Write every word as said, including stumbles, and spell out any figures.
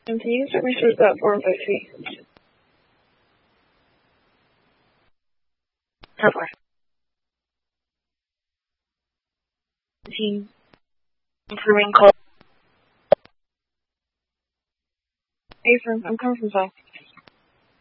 And can you start me through that four and five three? How far? Team. Improving call. Hey, friend, I'm coming from south.